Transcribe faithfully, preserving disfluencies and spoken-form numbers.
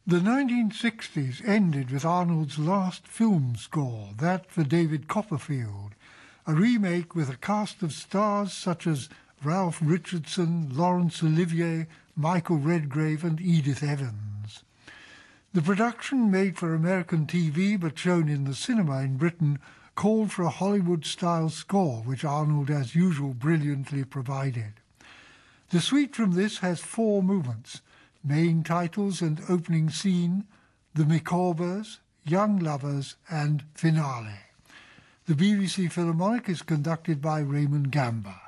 The nineteen sixties ended with Arnold's last film score, that for David Copperfield, a remake with a cast of stars such as Ralph Richardson, Laurence Olivier, Michael Redgrave and Edith Evans. The production, made for American T V but shown in the cinema in Britain, called for a Hollywood-style score, which Arnold, as usual, brilliantly provided. The suite from this has four movements: main titles and opening scene, The Micawbers, Young Lovers and Finale. The B B C Philharmonic is conducted by Raymond Gamba.